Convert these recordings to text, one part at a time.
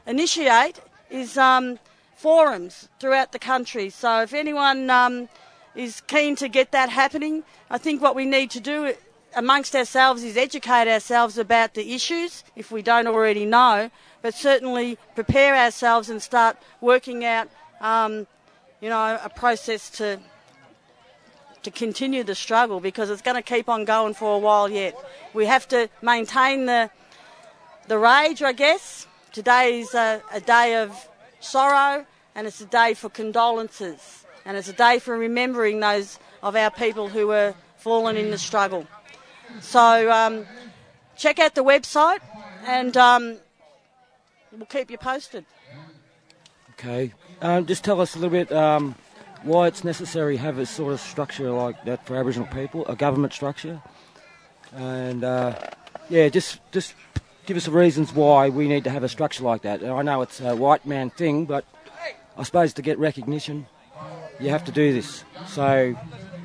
initiate is forums throughout the country. So if anyone is keen to get that happening, I think what we need to do amongst ourselves is educate ourselves about the issues, if we don't already know, but certainly prepare ourselves and start working out, a process to continue the struggle, because it's going to keep on going for a while yet. We have to maintain the rage, I guess. Today is a day of sorrow, and it's a day for condolences, and it's a day for remembering those of our people who were fallen in the struggle. So check out the website, and we'll keep you posted. Okay. Just tell us a little bit why it's necessary to have a sort of structure like that for Aboriginal people, a government structure. And, just give us the reasons why we need to have a structure like that. I know it's a white man thing, but I suppose to get recognition, you have to do this. So,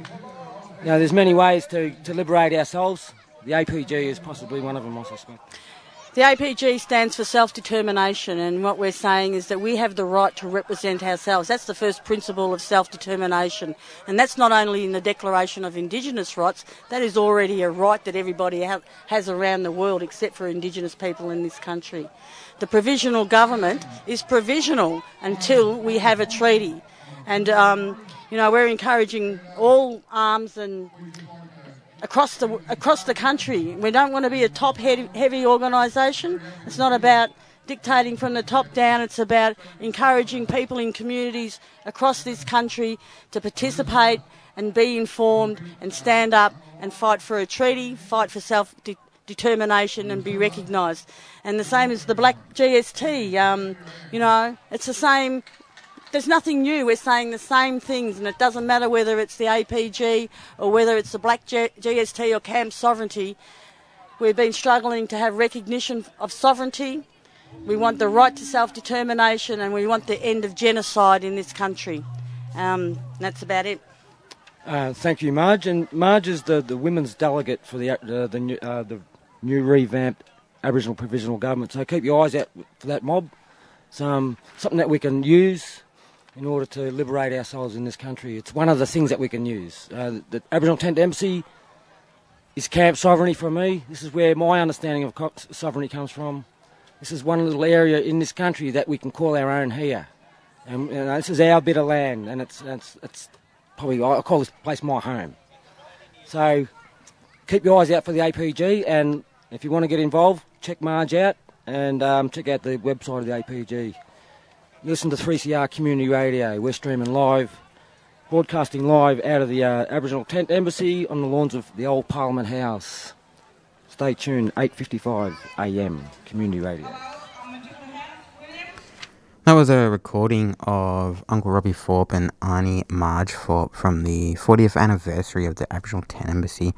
there's many ways to liberate ourselves. The APG is possibly one of them, I suspect. The APG stands for self-determination, and what we're saying is that we have the right to represent ourselves. That's the first principle of self-determination, and that's not only in the Declaration of Indigenous Rights, that is already a right that everybody has around the world except for Indigenous people in this country. The provisional government is provisional until we have a treaty, and we're encouraging all arms and across the country. We don't want to be a top-heavy organisation. It's not about dictating from the top down. It's about encouraging people in communities across this country to participate and be informed and stand up and fight for a treaty, fight for self-determination and be recognised. And the same as the Black GST, it's the same. There's nothing new. We're saying the same things, and it doesn't matter whether it's the APG or whether it's the Black GST or Camp Sovereignty. We've been struggling to have recognition of sovereignty. We want the right to self-determination, and we want the end of genocide in this country. That's about it. Thank you, Marge. And Marge is the women's delegate for the new revamped Aboriginal Provisional Government. So keep your eyes out for that mob. It's something that we can use in order to liberate ourselves in this country. It's one of the things that we can use. The Aboriginal Tent Embassy is camp sovereignty for me. This is where my understanding of sovereignty comes from. This is one little area in this country that we can call our own here. And this is our bit of land, and it's probably, I call this place my home. So keep your eyes out for the APG, and if you want to get involved, check Marge out and check out the website of the APG. Listen to 3CR Community Radio. We're streaming live, broadcasting live out of the Aboriginal Tent Embassy on the lawns of the old Parliament House. Stay tuned, 8:55 AM, Community Radio. That was a recording of Uncle Robbie Thorpe and Auntie Marge Thorpe from the 40th anniversary of the Aboriginal Tent Embassy.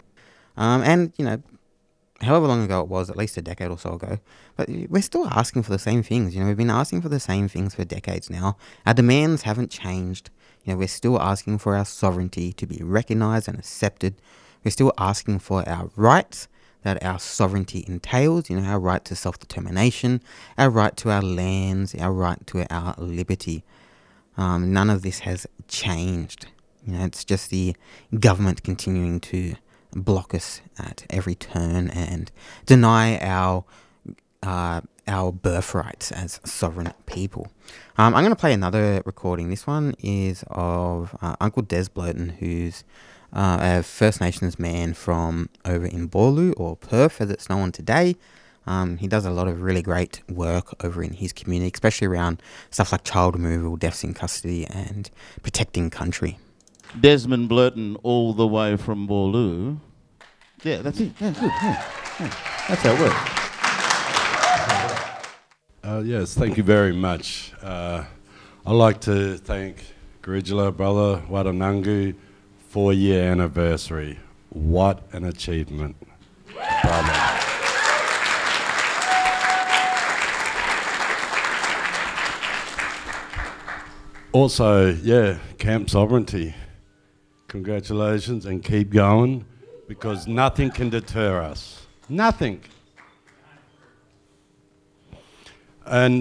However long ago it was, at least a decade or so ago, but we're still asking for the same things. We've been asking for the same things for decades now. Our demands haven't changed. We're still asking for our sovereignty to be recognised and accepted. We're still asking for our rights that our sovereignty entails, our right to self-determination, our right to our lands, our right to our liberty. None of this has changed. It's just the government continuing to block us at every turn and deny our birthrights as sovereign people. I'm going to play another recording. This one is of Uncle Des Bloaton, who's a First Nations man from over in Boorloo, or Perth as it's known today. He does a lot of really great work over in his community, especially around stuff like child removal, deaths in custody and protecting country. Desmond Blurton, all the way from Boorloo. Yeah, that's it. Yeah, good. Yeah. That's how it works. Yes, thank you very much. I'd like to thank Garijala brother Wadanangu 4-year anniversary. What an achievement, brother. Also, Camp Sovereignty. Congratulations, and keep going, because nothing can deter us. Nothing. And